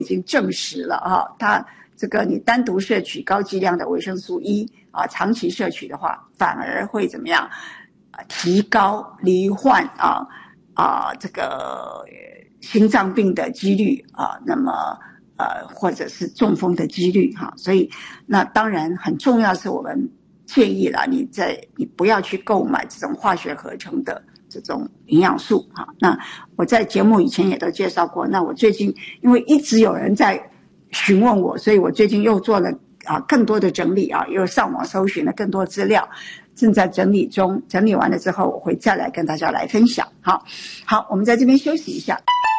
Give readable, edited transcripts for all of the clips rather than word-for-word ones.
已经证实了它这个你单独摄取高剂量的维生素 E 长期摄取的话，反而会怎么样？提高罹患这个心脏病的几率那么或者是中风的几率所以那当然很重要是我们建议啦，你不要去购买这种化学合成的这种营养素那我在节目以前也都介绍过，那我最近因为一直有人在询问我，所以我最近又做了更多的整理又上网搜寻了更多资料，正在整理中，整理完了之后我会再来跟大家来分享。好，我们在这边休息一下。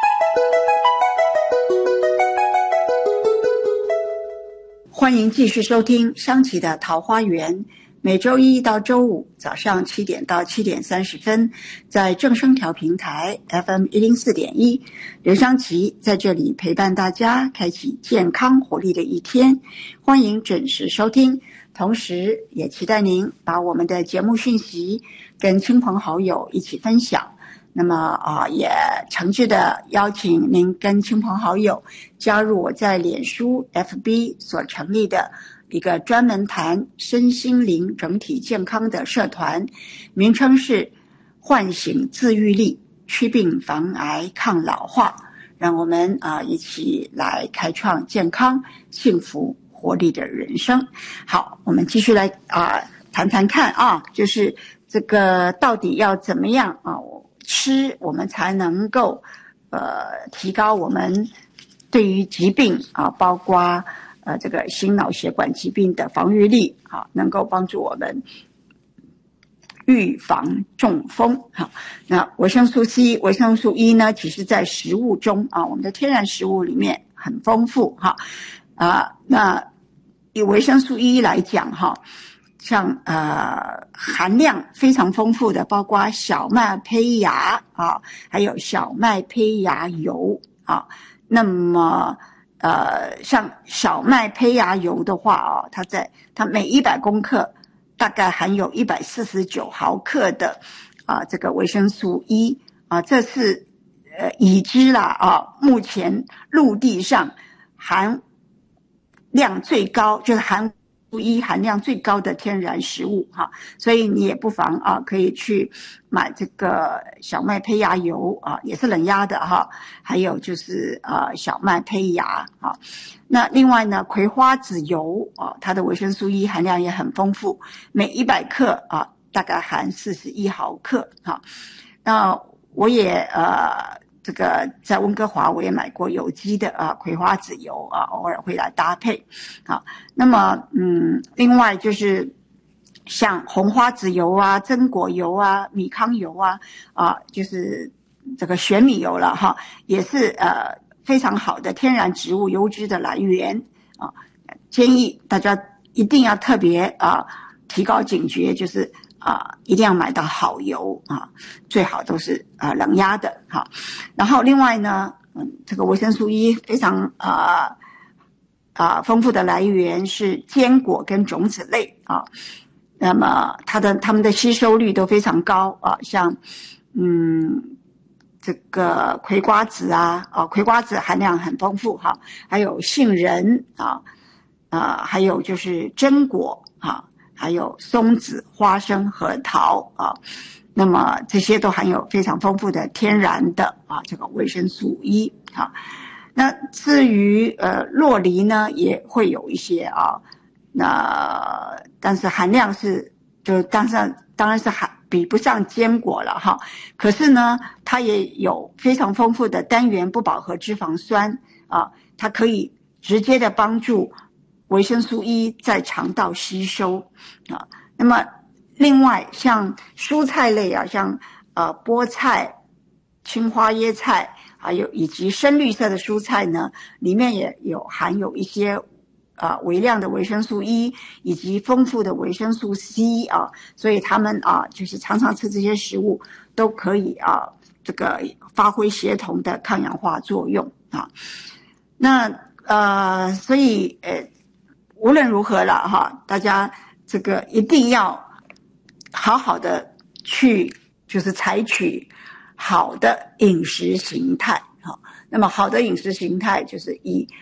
欢迎继续收听香琪的桃花源，每周一到周五早上7点到7点30分，在正声调平台 FM104.1，刘香琪在这里陪伴大家，开启健康活力的一天。欢迎准时收听，同时也期待您把我们的节目讯息跟亲朋好友一起分享。那么也诚挚的邀请您跟亲朋好友加入我在脸书 FB 所成立的一个专门谈身心灵整体健康的社团，名称是唤醒自愈力，祛病防癌抗老化，让我们一起来开创健康幸福活力的人生。好，我们继续来谈谈看就是这个到底要怎么样吃我们才能够提高我们对于疾病包括这个心脑血管疾病的防御力能够帮助我们预防中风。那维生素 C、维生素 E 呢，其实在食物中我们的天然食物里面很丰富那以维生素 E 来讲像含量非常丰富的，包括小麦胚芽还有小麦胚芽油那么像小麦胚芽油的话它每100公克大概含有149毫克的这个维生素 E 这是已知啦目前陆地上含量最高，就是含E 含量最高的天然食物所以你也不妨可以去买这个小麦胚芽油也是冷压的还有就是小麦胚芽那另外呢，葵花籽油它的维生素 E 含量也很丰富，每100克大概含41毫克那我也这个在温哥华我也买过有机的葵花籽油偶尔会来搭配那么另外就是像红花籽油榛果油米糠油就是这个玄米油了也是非常好的天然植物油脂的来源建议大家一定要特别提高警觉，就是一定要买到好油最好都是冷压的然后另外呢这个维生素 E 非常丰富的来源是坚果跟种子类那么它们的吸收率都非常高像这个葵瓜子葵瓜子含量很丰富还有杏仁还有就是榛果还有松子、花生、核桃那么这些都含有非常丰富的天然的这个维生素 E 那至于酪梨呢也会有一些那但是含量是当然是比不上坚果了可是呢它也有非常丰富的单元不饱和脂肪酸它可以直接的帮助维生素 E 在肠道吸收那么另外像蔬菜类像菠菜、青花椰菜还有以及深绿色的蔬菜呢，里面也含有一些微量的维生素 E 以及丰富的维生素 C 所以他们就是常常吃这些食物都可以这个发挥协同的抗氧化作用那所以无论如何了大家这个一定要好好的去就是采取好的饮食形态那么好的饮食形态就是以